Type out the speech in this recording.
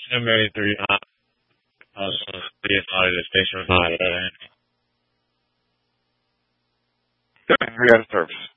1083 see if the station was not. Good. We got a service.